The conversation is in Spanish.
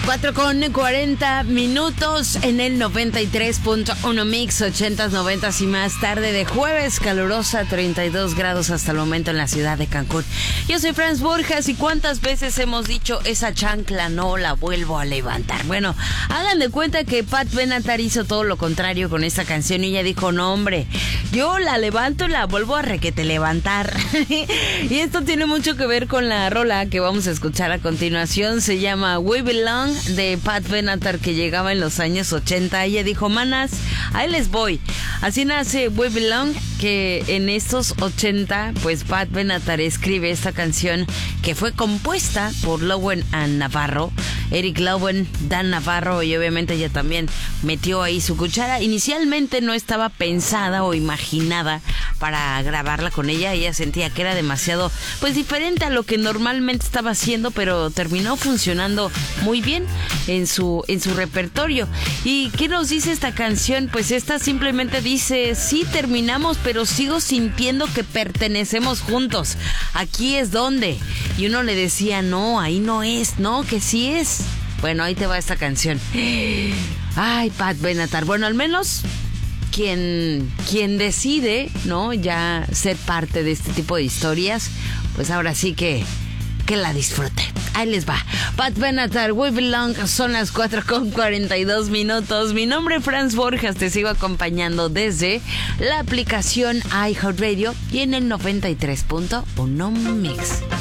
4:40 en el 93.1 Mix, 80s, 90s y más. Tarde de jueves, calurosa, 32 grados hasta el momento en la ciudad de Cancún. Yo soy Franz Borjas y cuántas veces hemos dicho esa chancla no la vuelvo a levantar. Bueno, hagan de cuenta que Pat Benatar hizo todo lo contrario con esta canción y ella dijo, no hombre, yo la levanto y la vuelvo a requete levantar. Y esto tiene mucho que ver con la rola que vamos a escuchar a continuación. Se llama We Belong de Pat Benatar, que llegaba en los años 80. Ella dijo, manas, ahí les voy. Así nace We Belong, que en estos 80, pues Pat Benatar escribe esta canción que fue compuesta por Lowen and Navarro, Eric Lowen, Dan Navarro, y obviamente ella también metió ahí su cuchara. Inicialmente no estaba pensada o imaginada para grabarla con ella. Ella sentía que era demasiado, pues, diferente a lo que normalmente estaba haciendo, pero terminó funcionando muy bien en su repertorio. ¿Y qué nos dice esta canción? Pues esta simplemente dice, sí, terminamos, pero sigo sintiendo que pertenecemos juntos. Aquí es donde. Y uno le decía, no, ahí no es, no, que sí es. Bueno, ahí te va esta canción. Ay, Pat Benatar. Bueno, al menos quien decide, ¿no?, ya ser parte de este tipo de historias, pues ahora sí que la disfrute. Ahí les va. Pat Benatar, We Belong, son las 4:42. Mi nombre es Franz Borjas, te sigo acompañando desde la aplicación iHeartRadio y en el 93.1 Mix.